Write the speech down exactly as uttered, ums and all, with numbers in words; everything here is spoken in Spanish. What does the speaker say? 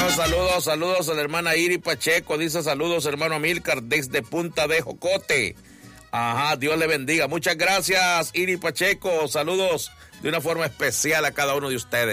Saludos, saludos, saludos a la hermana Iri Pacheco. Dice saludos, hermano Amílcar, desde Punta de Jocote. Ajá, Dios le bendiga. Muchas gracias, Iri Pacheco. Saludos de una forma especial a cada uno de ustedes.